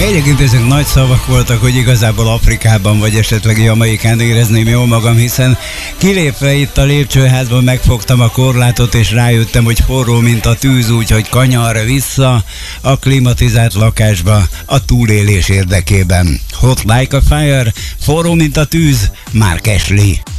Egyébként ezek nagy szavak voltak, hogy igazából Afrikában vagy esetleg Jamaikán érezném jól magam, hiszen kilépve itt a lépcsőházban megfogtam a korlátot, és rájöttem, hogy forró, mint a tűz, úgyhogy kanyar vissza a klimatizált lakásba a túlélés érdekében. Hot like a fire, forró, mint a tűz, Mark Ashley.